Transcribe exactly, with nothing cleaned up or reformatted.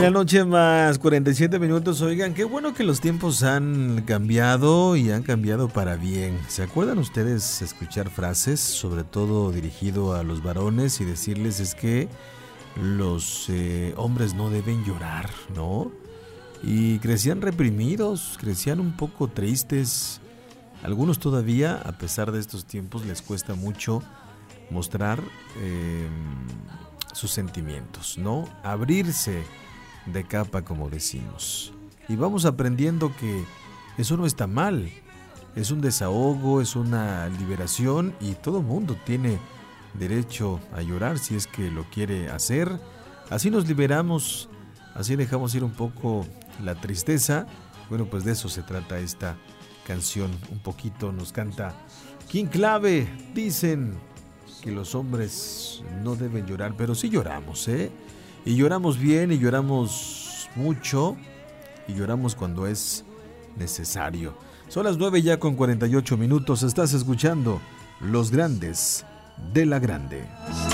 la noche más cuarenta y siete minutos. Oigan, qué bueno que los tiempos han cambiado y han cambiado para bien. ¿Se acuerdan ustedes escuchar frases, sobre todo dirigido a los varones, y decirles es que los eh, hombres no deben llorar, ¿no? Y crecían reprimidos, crecían un poco tristes. Algunos todavía, a pesar de estos tiempos, les cuesta mucho mostrar eh, sus sentimientos, ¿no? Abrirse de capa, como decimos. Y vamos aprendiendo que eso no está mal. Es un desahogo, es una liberación y todo mundo tiene derecho a llorar si es que lo quiere hacer. Así nos liberamos, así dejamos ir un poco la tristeza. Bueno, pues de eso se trata esta canción. Un poquito nos canta King Clave. Dicen que los hombres no deben llorar, pero sí lloramos, ¿eh? Y lloramos bien y lloramos mucho y lloramos cuando es necesario. Son las nueve ya con cuarenta y ocho minutos. Estás escuchando Los Grandes de la Grande.